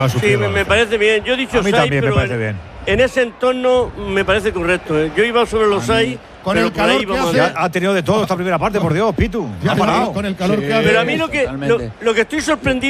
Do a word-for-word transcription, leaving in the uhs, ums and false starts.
Sí, me, me parece bien. Yo he dicho A mí seis, también me pero parece en, bien. en ese entorno me parece correcto. ¿eh? Yo iba sobre los seis, Con pero el por ahí calor que vamos a hace- ver. Ya ha tenido de todo esta primera parte, por Dios, Pitu. Ya Ha parado. con el calor Sí. que hace. Pero a mí lo que, lo, Totalmente. lo que estoy sorprendido